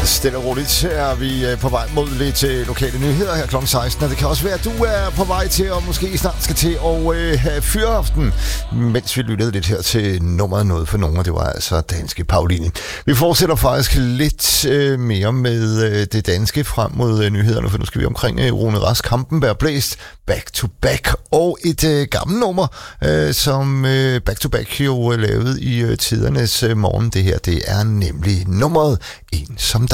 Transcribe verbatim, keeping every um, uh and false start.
Stille og roligt er vi på vej mod lidt lokale nyheder her klokken seksten, og det kan også være, at du er på vej til og måske snart skal til at øh, have fyreaften, mens vi lyttede lidt her til nummeret Noget for Nogen, og det var altså Danske Pauline. Vi fortsætter faktisk lidt øh, mere med øh, det danske frem mod øh, nyhederne, for nu skal vi omkring øh, Rune Rask, Kampenberg Blæst, Back to Back, og et øh, gammelt nummer, øh, som øh, Back to Back jo øh, lavede i øh, tidernes øh, morgen. Det her, det er nemlig nummeret En som